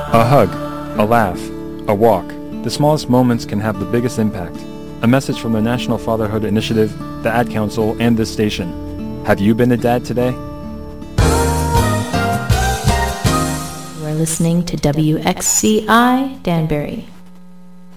A hug, a laugh, a walk. The smallest moments can have the biggest impact. A message from the National Fatherhood Initiative, the Ad Council, and this station. Have you been a dad today? You are listening to WXCI Danbury.